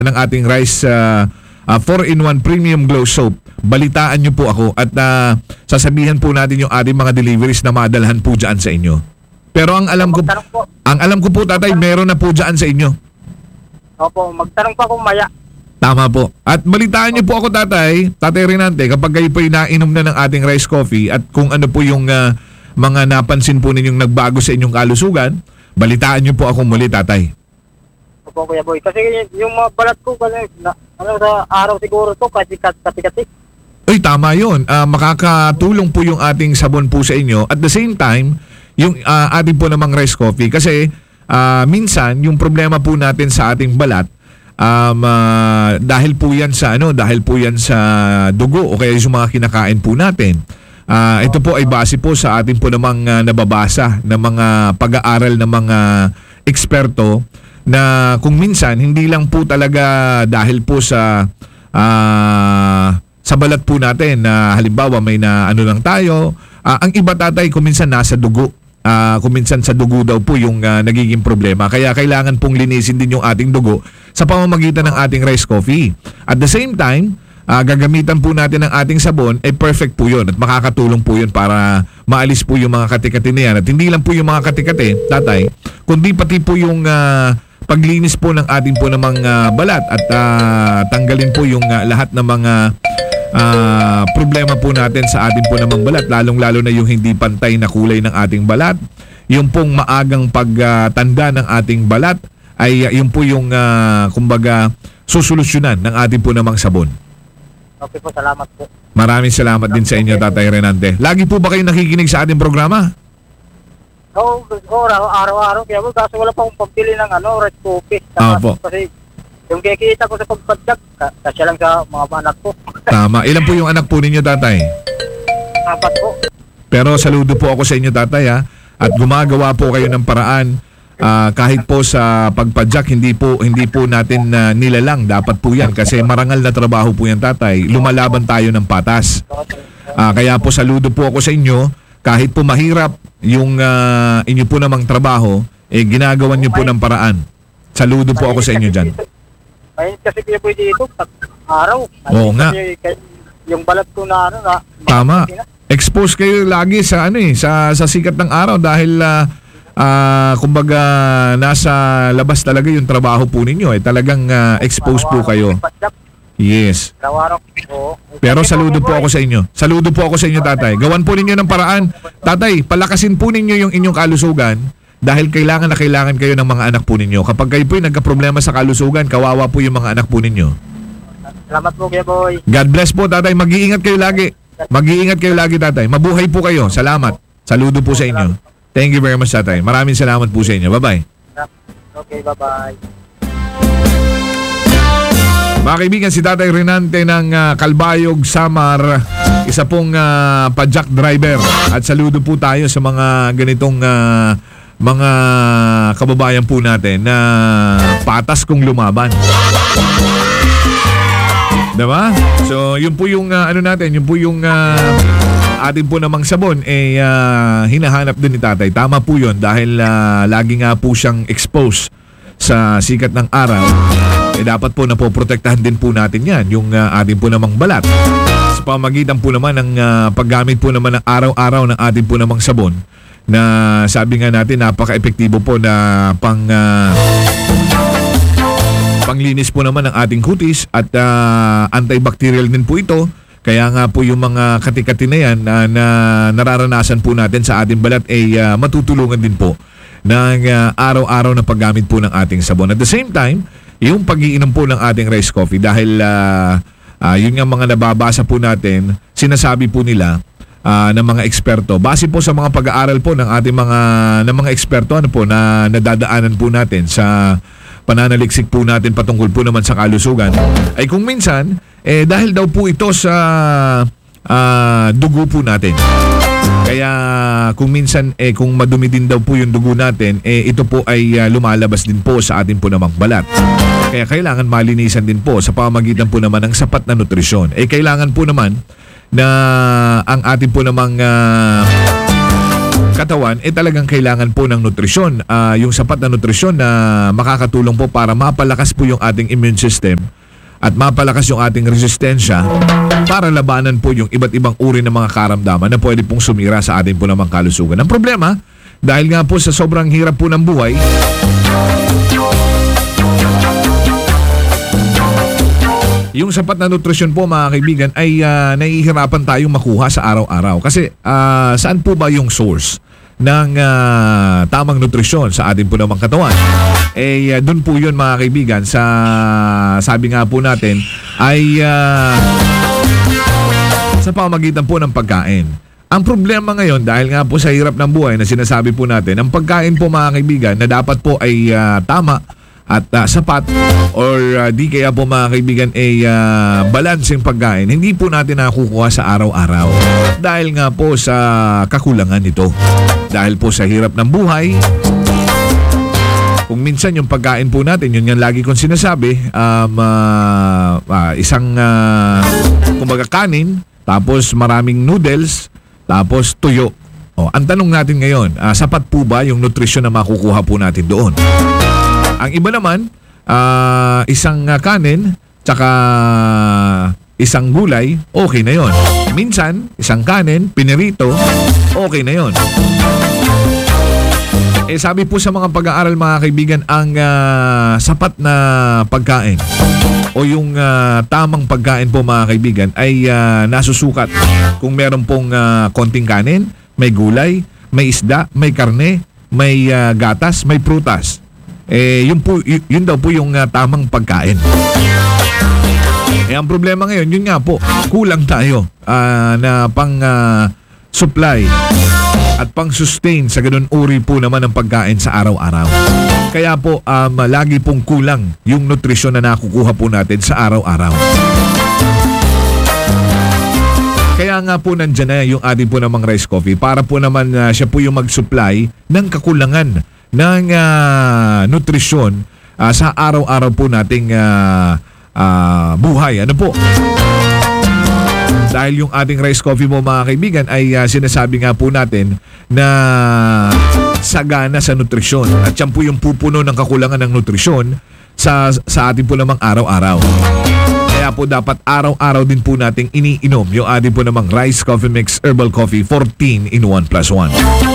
ng ating Rice 4-in-1 Premium Glow Soap, balitaan nyo po ako at sasabihan po natin yung ating mga deliveries na madalhan po dyan sa inyo. Pero ang alam ko po tatay, meron na po dyan sa inyo. Opo, magtanong pa kung maya. Tama po. At balitaan niyo po ako tatay Renante, kapag kayo po nainom na ng ating rice coffee at kung ano po yung mga napansin po ninyong nagbago sa inyong kalusugan, balitaan niyo po ako muli tatay. Opo, Kuya Boy. Kasi yung mga balat ko, sa araw siguro to, kasi kati-kati. Uy, tama yun. Makakatulong po yung ating sabon po sa inyo. At the same time, yung ating po namang rice coffee. Kasi minsan, yung problema po natin sa ating balat, dahil po yan sa dugo o kaya yung mga kinakain po natin. Ito po ay base po sa ating po namang nababasa ng mga pag-aaral ng mga eksperto na kung minsan hindi lang po talaga dahil po sa balat po natin na halimbawa may na ano lang tayo, ang iba tatay kung minsan nasa dugo. Kung minsan sa dugo daw po yung nagiging problema. Kaya kailangan pong linisin din yung ating dugo sa pamamagitan ng ating rice coffee. At the same time, gagamitan po natin ang ating sabon, perfect po yun at makakatulong po yun para maalis po yung mga katikati na yan. At hindi lang po yung mga katikati, tatay, kundi pati po yung paglinis po ng ating po namang balat at tanggalin po yung lahat ng mga problema po natin sa ating po namang balat, lalong-lalo na yung hindi pantay na kulay ng ating balat, yung pong maagang pagtanda ng ating balat, ay yung po yung kumbaga susolusyonan ng ating po namang sabon. Okay po, salamat po. Maraming salamat din sa inyo, Tatay Renante. Lagi po ba kayo nakikinig sa ating programa? Oo, araw-araw. Kaya mo, kaso wala pa akong pagpili ng rice coffee. Opo. Kasi yung kikita ko sa pagpadyak, kasya lang sa mga anak ko. Tama. Ilan po yung anak po ninyo, Tatay? 4 po. Pero saludo po ako sa inyo, Tatay, ha? At gumagawa po kayo ng paraan kahit po sa pagpadyak, hindi po natin nilalang. Dapat po yan kasi marangal na trabaho po yan, Tatay. Lumalaban tayo ng patas. Kaya po saludo po ako sa inyo. Kahit po mahirap yung inyo po namang trabaho, ginagawan niyo po ng paraan. Saludo po ako sa inyo dyan. Ayun kasi Kuya Boy dito, araw. Oo nga. Yung balat ko na Tama. Expose kayo lagi sa sa sikat ng araw dahil kumbaga nasa labas talaga yung trabaho po ninyo. Talagang expose po kayo. Yes. Pero saludo po ako sa inyo. Saludo po ako sa inyo, Tatay. Gawan po ninyo ng paraan. Tatay, palakasin po ninyo yung inyong kalusugan dahil kailangan na kailangan kayo ng mga anak po ninyo. Kapag kayo po nagka-problema sa kalusugan, kawawa po yung mga anak po ninyo. Salamat po, Kuya Boy. God bless po, Tatay. Mag-iingat kayo lagi. Mag-iingat kayo lagi, Tatay. Mabuhay po kayo. Salamat. Saludo po sa inyo. Thank you very much, Tatay. Maraming salamat po sa inyo. Bye-bye. Okay, bye-bye. Mga kaibigan, si Tatay Renante ng Calbayog, Samar, isa pong padjak driver. At saludo po tayo sa mga ganitong mga kababayan po natin na patas kung lumaban. Diba? So, yun po yung yun po yung atin po namang sabon hinahanap din ni Tatay. Tama po yun dahil lagi nga po siyang exposed sa sikat ng araw. Dapat po napoprotektahan din po natin yan, yung atin po namang balat. Sa pamagitan po naman ng paggamit po naman ng araw-araw ng atin po namang sabon na sabi nga natin napaka-epektibo po na panglinis po naman ng ating kutis at antibacterial din po ito. Kaya nga po yung mga katikati na yan na nararanasan po natin sa ating balat matutulungan din po ng araw-araw na paggamit po ng ating sabon. At the same time, yung pag-iinom po ng ating rice coffee dahil yun nga mga nababasa po natin, sinasabi po nila ng mga eksperto. Base po sa mga pag-aaral po ng ating mga eksperto na nadadaanan po natin sa pananaliksik po natin patungkol po naman sa kalusugan, ay kung minsan, dahil daw po ito sa dugo po natin. Kaya kung minsan kung madumi din daw po yung dugo natin, ito po ay lumalabas din po sa atin po namang balat. Kaya kailangan malinisan din po sa pamamagitan po naman ng sapat na nutrisyon. Kailangan po naman na ang atin po namang katawan, talagang kailangan po ng nutrisyon. Yung sapat na nutrisyon na makakatulong po para mapalakas po yung ating immune system at mapalakas yung ating resistensya para labanan po yung iba't ibang uri ng mga karamdaman na pwede pong sumira sa ating po namang kalusugan. Ang problema, dahil nga po sa sobrang hirap po ng buhay, yung sapat na nutrisyon po mga kaibigan ay nahihirapan tayong makuha sa araw-araw. Kasi saan po ba yung source ng tamang nutrisyon sa ating po namang katawan? Doon po yun mga kaibigan sa sabi nga po natin ay sa pamamagitan po ng pagkain. Ang problema ngayon dahil nga po sa hirap ng buhay na sinasabi po natin, ang pagkain po mga kaibigan na dapat po ay tama at sapat or di kaya po mga kaibigan balanseng pagkain, hindi po natin nakukuha sa araw-araw dahil nga po sa kakulangan nito. Dahil po sa hirap ng buhay, kung minsan yung pagkain po natin, yun yan lagi kong sinasabi, isang kumbaga kanin, tapos maraming noodles, tapos tuyo. Ang tanong natin ngayon, sapat po ba yung nutrisyon na makukuha po natin doon? Ang iba naman, isang kanin, tsaka isang gulay, okay na yon. Minsan, isang kanin, pinirito, okay na yon. Sabi po sa mga pag-aaral mga kaibigan, ang sapat na pagkain o yung tamang pagkain po mga kaibigan ay nasusukat kung meron pong konting kanin, may gulay, may isda, may karne, may gatas, may prutas. Yun daw po yung tamang pagkain. Ang problema ngayon, yun nga po, kulang tayo na pang supply at pang sustain sa ganun uri po naman ng pagkain sa araw-araw. Kaya po, lagi pong kulang yung nutrisyon na nakukuha po natin sa araw-araw. Kaya nga po nandyan na yung ating po namang rice coffee para po naman siya po yung mag-supply ng kakulangan ng nutrisyon sa araw-araw po nating buhay. Ano po? Dahil yung ating rice coffee mo mga kaibigan ay sinasabi nga po natin na sagana sa nutrisyon. At yan po yung pupuno ng kakulangan ng nutrisyon sa ating po namang araw-araw. Kaya po dapat araw-araw din po nating iniinom yung ating po namang Rice Coffee Mix Herbal Coffee 14 in 1+1.